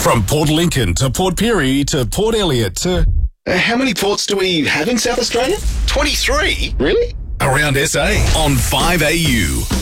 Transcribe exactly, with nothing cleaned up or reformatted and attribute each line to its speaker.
Speaker 1: From Port Lincoln to Port Pirie to Port Elliot to...
Speaker 2: Uh, how many ports do we have in South Australia?
Speaker 3: twenty-three?
Speaker 2: Really?
Speaker 1: Around S A on five A U.